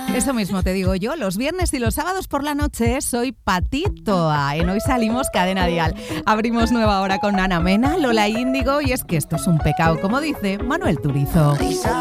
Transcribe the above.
Eso mismo te digo yo, los viernes y los sábados por la noche soy Patitoa. En Hoy Salimos Cadena Dial. Abrimos nueva hora con Ana Mena, Lola Índigo y es que esto es un pecado, como dice Manuel Turizo.